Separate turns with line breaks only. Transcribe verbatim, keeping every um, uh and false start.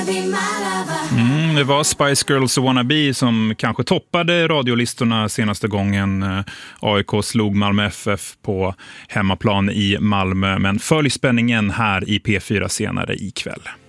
Mm, det var Spice Girls Wannabe som kanske toppade radiolistorna senaste gången A I K slog Malmö F F på hemmaplan i Malmö. Men följ spänningen här i P fyra senare ikväll.